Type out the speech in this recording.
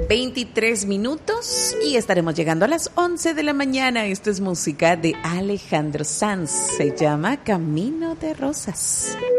9:23 y estaremos llegando a las 11 de la mañana. Esto es música de Alejandro Sanz. Se llama Camino de Rosas.